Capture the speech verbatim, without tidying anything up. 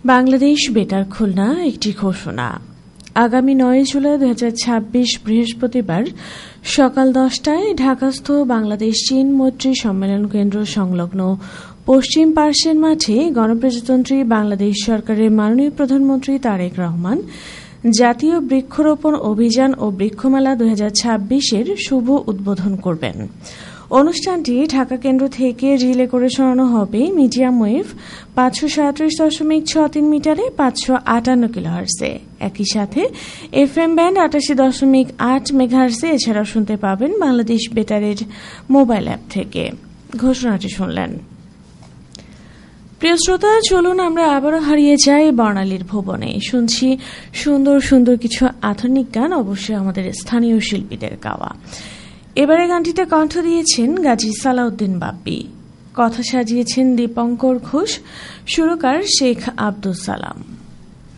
বাংলাদেশ বেতার খুলনা একটি ঘোষণা। আগামী নয় জুলাই দুই হাজার ছাব্বিশ বৃহস্পতিবার সকাল দশটায় ঢাকাস্থ বাংলাদেশ চীন মৈত্রী সম্মেলন কেন্দ্র সংলগ্ন পশ্চিম পার্শ্বের মাঠে গণপ্রজাতন্ত্রী বাংলাদেশ সরকারের মাননীয় প্রধানমন্ত্রী তারেক রহমান জাতীয় বৃক্ষরোপণ অভিযান ও বৃক্ষমেলা দুই হাজার ছাব্বিশের শুভ উদ্বোধন করবেন। অনুষ্ঠানটি ঢাকা কেন্দ্র থেকে রিলে করে শোনানো হবে মিডিয়াম ওয়েভ পাঁচশো সাঁত্রিশ দশমিক ছ তিন মিটারে পাঁচশো আটান্ন কিলোহার্সে, একই সাথে এফ এম ব্যান্ড আটাশি দশমিক আট মেগাহার্সে। এছাড়াও শুনতে পাবেন বাংলাদেশ বেতারের মোবাইল অ্যাপ থেকে। ঘোষণাটি শুনলেন। প্রিয় শ্রোতা, চলুন আমরা আবারও হারিয়ে যাই বর্ণালীর ভুবনে। শুনছি সুন্দর সুন্দর কিছু আধুনিক গান, অবশ্যই আমাদের স্থানীয় শিল্পীদের গাওয়া। এবারে গানটিতে কণ্ঠ দিয়েছেন গাজী সালাউদ্দিন বাপ্পি, কথা সাজিয়েছেন দীপঙ্কর ঘোষ, সুরকার শেখ আব্দুল সালাম।